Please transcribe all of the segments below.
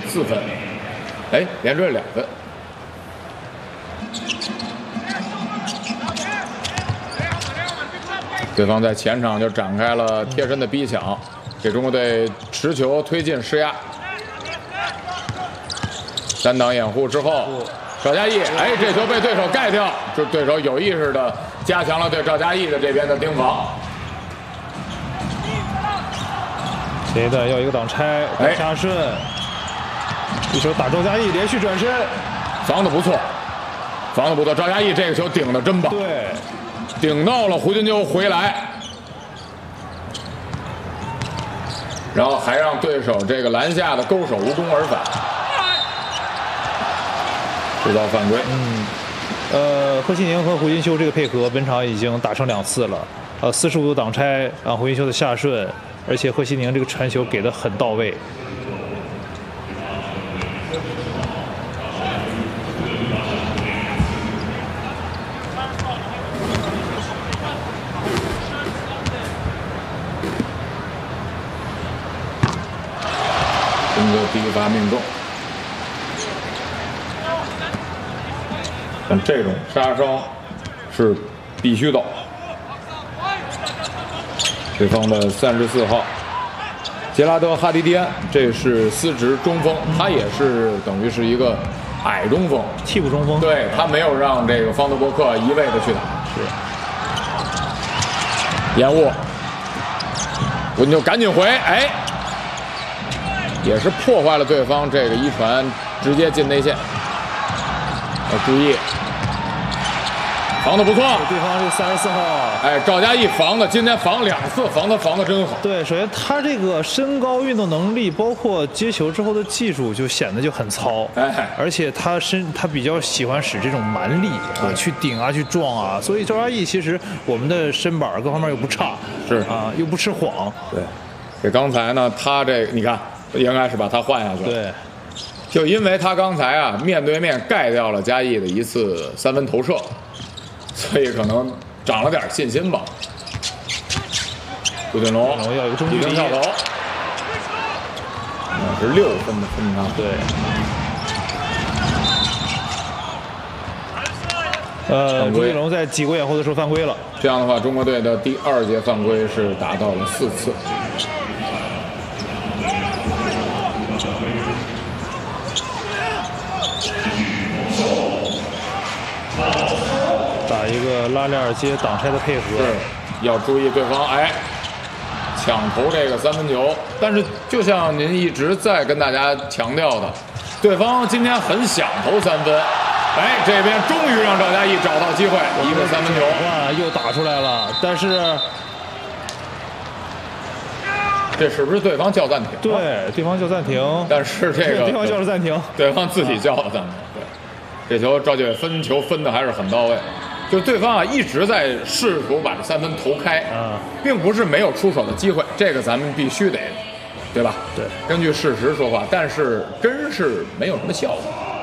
4分，哎，连追2分。对方在前场就展开了贴身的逼抢，给中国队持球推进施压。3档掩护之后，赵嘉译，哎，这球被对手盖掉，就对手有意识的加强了对赵嘉译的这边的盯防。 谁的要一个挡拆，下顺，一手打赵嘉译，连续转身， 防的不错，防的不错。赵嘉译这个球顶的真棒， 对。 顶到了胡金秋回来，然后还让对手这个篮下的勾手无功而返，制造犯规。 贺西宁和胡金秋这个配合，本场已经打成2次了。45度挡拆，让胡金秋的下顺，而且贺西宁这个传球给的很到位。 第一发命中，像这种杀伤是必须的。对方的34号杰拉德·哈迪迪安，这是司职中锋，他也是等于是一个矮中锋， 替补中锋。 对，他没有让这个方德伯克一味的去打，是延误，我就赶紧回，哎。也是破坏了对方这个一传，直接进内线。要注意，防的不错。 对方是34号， 哎，赵嘉译防的，今天防2次，防的真好。 对，首先他这个身高、运动能力，包括接球之后的技术，就显得就很糙。 哎， 而且他比较喜欢使这种蛮力啊，去顶啊，去撞啊。所以赵嘉译其实我们的身板各方面又不差， 是啊，又不吃晃。 对，这刚才呢，他这个你看。应该是把他换下去了。 对， 就因为他刚才啊面对面盖掉了嘉译的一次3分投射，所以可能长了点信心吧。杜俊龙要有个中距离跳投，那是6分的分差。 对。朱一龙在挤过掩护的时候犯规了。 这样的话，中国队的第2节犯规是达到了4次。 打一个拉链接挡拆的配合， 是要注意对方哎抢投这个3分球，但是就像您一直在跟大家强调的，对方今天很想投3分，哎，这边终于让赵嘉译找到机会，一个3分球， 哇，又打出来了，但是这是不是对方叫暂停？ 对，对方叫暂停， 但是这个对方叫了暂停， 对方自己叫了暂停。对，这球赵继伟分球分的还是很到位，就是对方啊一直在试图把这3分投开，并不是没有出手的机会，这个咱们必须得，对吧？ 对， 根据事实说话，但是真是没有什么效果。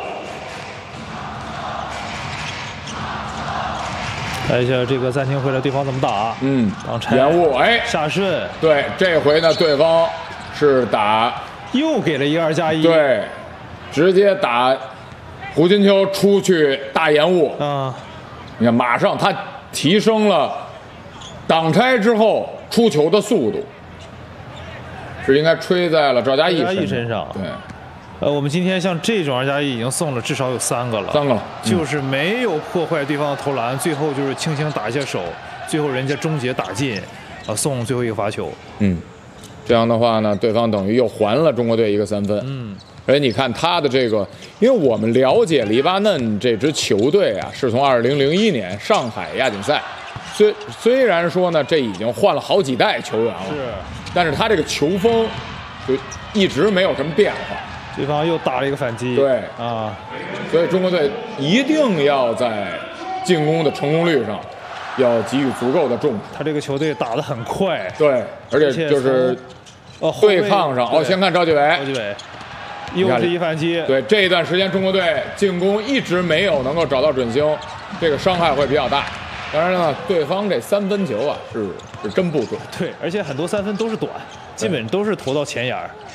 看一下这个暂停回来，对方怎么打？挡拆延误，哎， 下顺。 对，这回呢，对方是打， 又给了一个2+1。 对，直接打胡金秋出去大延误。你看，马上他提升了挡拆之后出球的速度，是应该吹在了赵嘉译身上。对。 我们今天像这种2+1已经送了至少有3个了，3 个了， 就是没有破坏对方的投篮，最后就是轻轻打一下手，最后人家终结打进，送最后一个罚球。 这样的话呢，对方等于又还了中国队一个3分。而且你看他的这个，因为我们了解黎巴嫩这支球队啊，是从2001年上海亚锦赛，虽然说呢，这已经换了好几代球员了，但是他这个球风就一直没有什么变化。 对方又打了一个反击， 对所以中国队一定要在进攻的成功率上要给予足够的重视。 他这个球队打得很快， 对，而且就是对抗上，先看赵继伟， 又是一反击。 对，这一段时间中国队进攻一直没有能够找到准星，这个伤害会比较大。当然了，对方这3分球啊是真不准。 对，而且很多3分都是短，基本都是投到前沿。